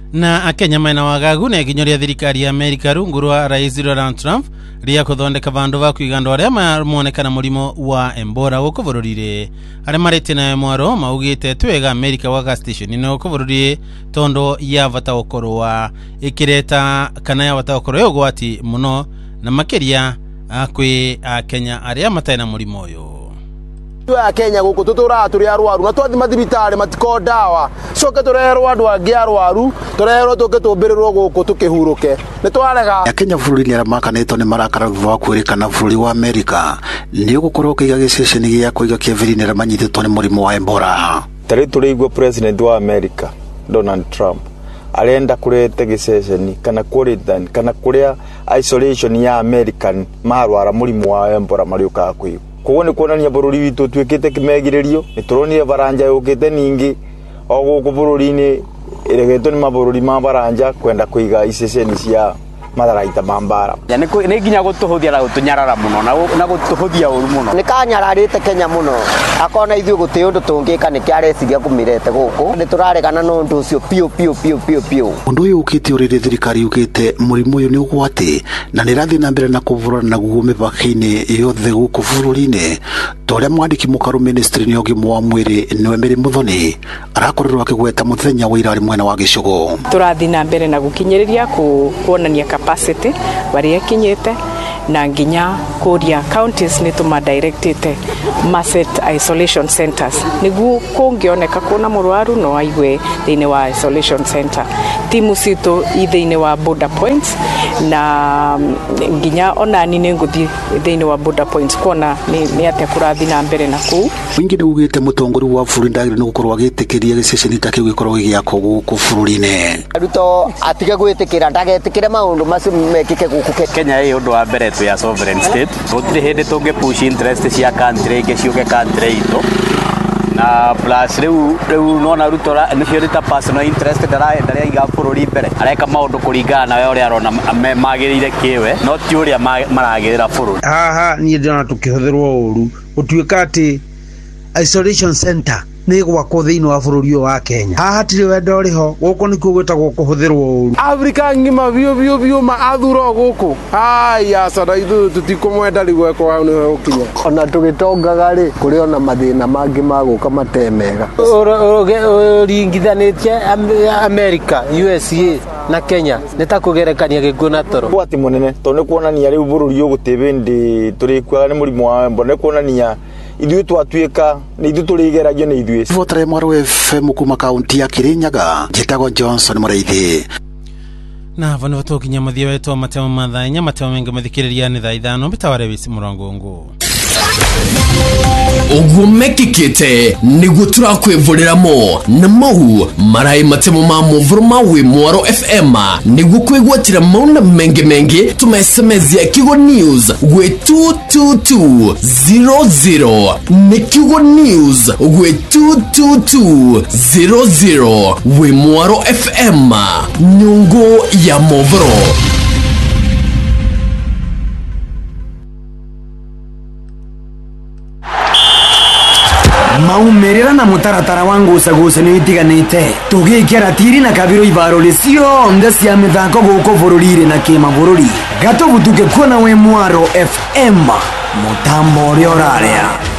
Na Akenya mena wagagu na iginyoria thirikari ya Amerika rungu rwa Rais Donald Trump ria kuthondeka vandu va kuigandwa aria mamonekana murimo wa Ebola guku bururire aria marite na mwaro maugite twega Amerika wa gas station no kubururire tondo ya vata okorwa ikireta kana ya vata okorwa yogwati muno na makeria kwi Akenya aria matena murimo uyu. Twa Kenya guku tutura turi arwaru na twathi mathibitari matiko dawa coke turerwo andu angi arwaru turerwo tuke tumbirirwo guku tukihuruke ni twarega Kenya bururi ni aramakanetwo ni marakara vuva kwirikana bururi wa Amerika ni gukorwo kiga giceceni gia kuiga kiviri ni ramanyithitwo ni murimo wa Ebola. Tari turigwo president wa America Donald Trump arenda kurete giceceni kana quarantine kana kuria isolation ya American marwara murimo wa Ebola mariuka kwiga kuone kuonania bururi witu twikite kimegiririo nituronire baranja yukite ningi oguko bururi ni iregeto ni mabururi ma baranja kwenda kuiga iseseni cia matharaita mambara yani ni ginya gutuhuthia na gutunyarara muno na gutuhuthia uru muno ni kanyararite Kenya muno akona ithu guti undu tungika ni kiareciria kumirete guku ni turaregana no ndu ucio pio undu uyu ukite urire thirikari ukite murimu uyu ni ugwati na ni rathi na mbere na kuvurana na gugume bakini yothe guku bururi-ini toria mwandiki mukaru ministry ni ogimu wa mwiri niwe Mary Muthoni arakorerwa akigweta muthenya wa irari mwena wa Gicugu. Turathi na mbere na gukinyiriria kuonania capacity bari kinyete na nginya kuria counties ni tuma directed maset isolation centers nigu kungioneka kuna murwaru no aigwe thini wa isolation center timu sito ithini wa border points na nginya ona ni nguthi thini wa border points kona ni ate kurathi na mbere na ku wingi ugite mutongori wa bururi ndagire no gukorwa agitikiria giceceni take gikorwo gigiako guku bururi-ini aruto atige gwitikira ndagetikire maundu macio mekike guku Kenya ĩ undu wa mbere tu ya sovereign state gutire hindi tungi push interest cia country giciuke country ito na plus riu nona rutora ni cio personal interest ndara iga bururi mbere areka maundu kuringana nawe uria arona magirire kiwe no ti uria maragirira bururi haha ni ndona tukihũthĩrwo uru utuika ati isolation center ni gwakwo thiini wa bururi wa Kenya haha tiri wendo riho guko nikuo gwetagwo kuhuthirwo uru Afrika ngima bio ma athuro guku aya sada ithu tutikumwenda riwe kwa hau niho ukinya ona tugitongaga ri kuri ona mathina mangi maguka matemega ringithanitie America USA na Kenya nitakugerekania gikuna toro kwati munene to ne kuonania riu bururi ugutibindi turi kwaga ni murimo wa Ebola ne kuonania ithuĩ twatuĩka nĩ ithuĩ tũrĩgeragio nĩ ithuĩ Votare Mwaro FM kuma kaunti ya Kirinyaga njĩtagwo Johnson Mũraithi na vano tukinya mathia wetu matema mathanya matema mengi mathikiriria ni thaa 5 bitaware bisi murongo ogumekikite niguo turakwivurira-mo na mau marai matemo ma muvuro mawe Mwaro FM niguo kwigwatira mauna mengi tumesemezia Kigo News gwe 22200 ni Kigo News gwe 22200 we Mwaro FM nyungu ya muvuro. Maumerera na mutaratara wangu usagucanio itiganite tugikira tiri na kabiro ibarori cionthe cia mithako guku bururi-ri na kimabũrũri gatubutuke kuona we Mwaro FM mutambo uria uraria.